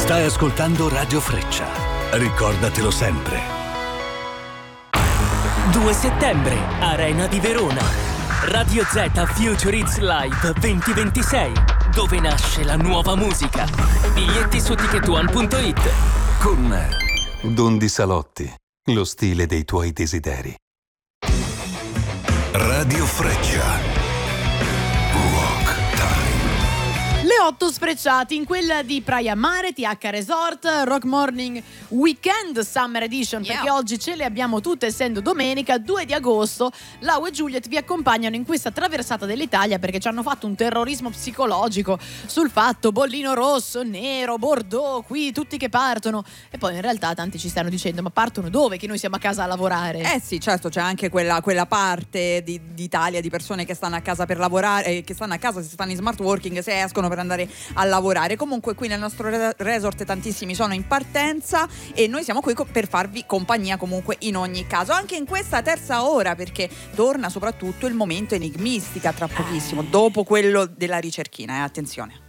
Stai ascoltando Radio Freccia. Ricordatelo sempre. 2 settembre, Arena di Verona. Radio Z Future Hits Live 2026, dove nasce la nuova musica. Biglietti su ticketone.it. Con Dondi Salotti, lo stile dei tuoi desideri. Radio Freccia. Le 8 sfrecciati in quella di Praia Mare, TH Resort, Rock Morning Weekend Summer Edition, perché oggi ce le abbiamo tutte, essendo domenica 2 di agosto. Lau e Juliet vi accompagnano in questa traversata dell'Italia, perché ci hanno fatto un terrorismo psicologico sul fatto bollino rosso, nero, bordeaux, qui tutti che partono, e poi in realtà tanti ci stanno dicendo: ma partono dove? Che noi siamo a casa a lavorare. Sì, certo, c'è anche quella parte d'Italia di persone che stanno a casa per lavorare, che stanno a casa, se stanno in smart working, se escono per andare a lavorare. Comunque qui nel nostro resort tantissimi sono in partenza e noi siamo qui per farvi compagnia comunque in ogni caso, anche in questa terza ora, perché torna soprattutto il momento enigmistica tra pochissimo, dopo quello della ricerchina, attenzione.